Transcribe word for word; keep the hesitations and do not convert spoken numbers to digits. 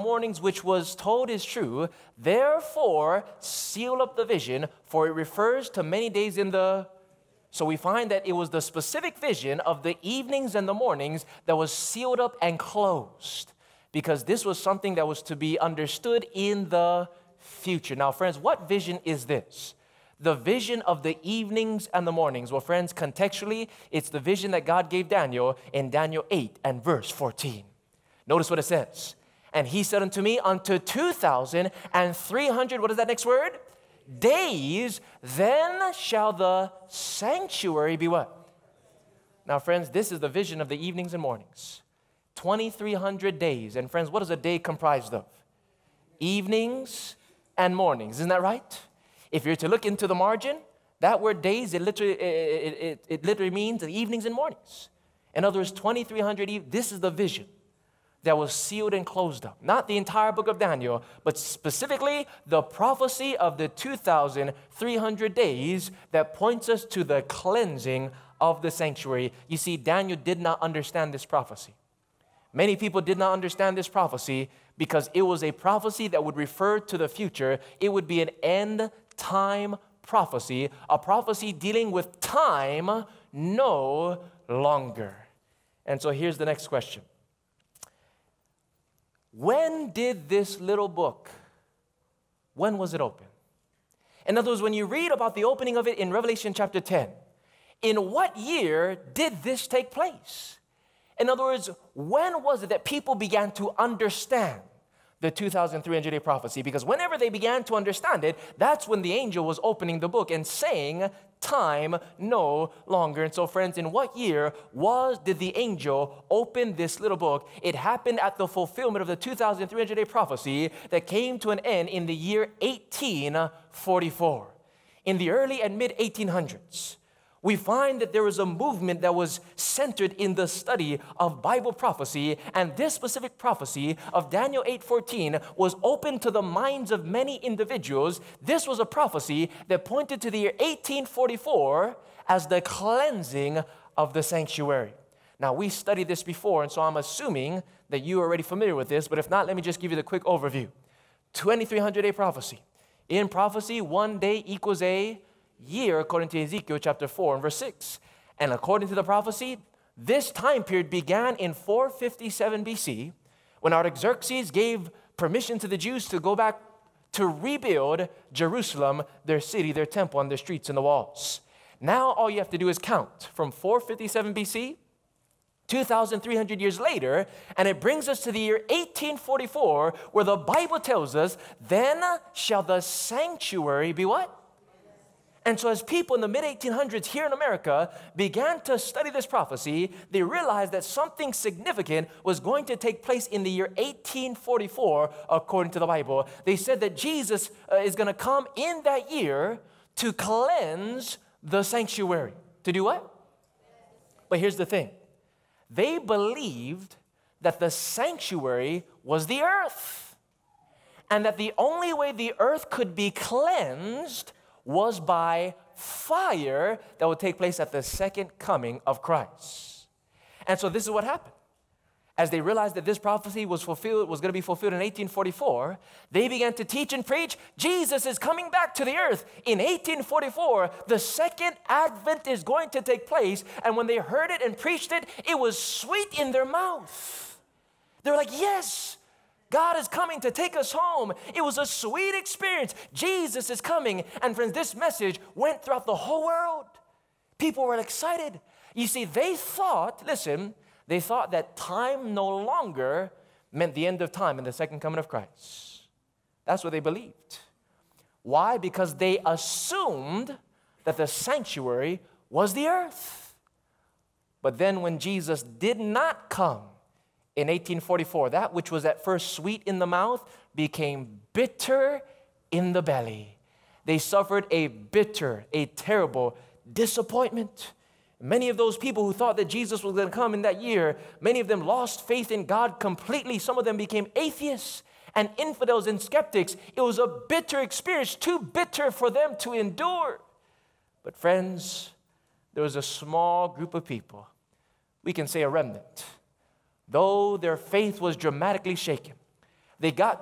mornings, which was told is true. Therefore, seal up the vision, for it refers to many days in the... So we find that it was the specific vision of the evenings and the mornings that was sealed up and closed, because this was something that was to be understood in the future. Now, friends, what vision is this? The vision of the evenings and the mornings. Well, friends, contextually, it's the vision that God gave Daniel in Daniel eight and verse fourteen. Notice what it says. And he said unto me, unto two thousand three hundred, what is that next word? Days, then shall the sanctuary be what? Now, friends, this is the vision of the evenings and mornings. twenty-three hundred days. And friends, what is a day comprised of? Evenings and mornings. Isn't that right? If you're to look into the margin, that word days, it literally, it, it, it literally means the evenings and mornings. In other words, twenty-three hundred, eve- this is the vision that was sealed and closed up. Not the entire book of Daniel, but specifically the prophecy of the two thousand three hundred days that points us to the cleansing of the sanctuary. You see, Daniel did not understand this prophecy. Many people did not understand this prophecy because it was a prophecy that would refer to the future. It would be an end time prophecy, a prophecy dealing with time no longer. And so here's the next question. When did this little book, when was it opened? In other words, when you read about the opening of it in Revelation chapter ten, in what year did this take place? In other words, when was it that people began to understand the two thousand three hundred day prophecy? Because whenever they began to understand it, that's when the angel was opening the book and saying, time no longer. And so, friends, in what year was did the angel open this little book? It happened at the fulfillment of the two thousand three hundred day prophecy that came to an end in the year eighteen forty-four. In the early and mid eighteen hundreds, we find that there was a movement that was centered in the study of Bible prophecy, and this specific prophecy of Daniel eight fourteen was open to the minds of many individuals. This was a prophecy that pointed to the year eighteen forty-four as the cleansing of the sanctuary. Now, we studied this before, and so I'm assuming that you are already familiar with this, but if not, let me just give you the quick overview. twenty-three hundred day prophecy. In prophecy, one day equals a year, according to Ezekiel chapter four and verse six. And according to the prophecy, this time period began in four fifty-seven B C, when Artaxerxes gave permission to the Jews to go back to rebuild Jerusalem, their city, their temple, and their streets and the walls. Now all you have to do is count from four fifty-seven B C, two thousand three hundred years later, and it brings us to the year eighteen forty-four, where the Bible tells us, then shall the sanctuary be what? And so as people in the mid eighteen hundreds here in America began to study this prophecy, they realized that something significant was going to take place in the year eighteen forty-four, according to the Bible. They said that Jesus uh, is going to come in that year to cleanse the sanctuary. To do what? But here's the thing. They believed that the sanctuary was the earth, and that the only way the earth could be cleansed was by fire that would take place at the second coming of Christ. And so this is what happened. As they realized that this prophecy was fulfilled, was going to be fulfilled in eighteen forty-four, they began to teach and preach, Jesus is coming back to the earth. In eighteen forty-four, the second advent is going to take place. And when they heard it and preached it, it was sweet in their mouth. They were like, yes, God is coming to take us home. It was a sweet experience. Jesus is coming. And friends, this message went throughout the whole world. People were excited. You see, they thought, listen, they thought that time no longer meant the end of time and the second coming of Christ. That's what they believed. Why? Because they assumed that the sanctuary was the earth. But then when Jesus did not come, in eighteen forty-four, that which was at first sweet in the mouth became bitter in the belly. They suffered a bitter, a terrible disappointment. Many of those people who thought that Jesus was going to come in that year, many of them lost faith in God completely. Some of them became atheists and infidels and skeptics. It was a bitter experience, too bitter for them to endure. But friends, there was a small group of people, we can say a remnant, though their faith was dramatically shaken, They got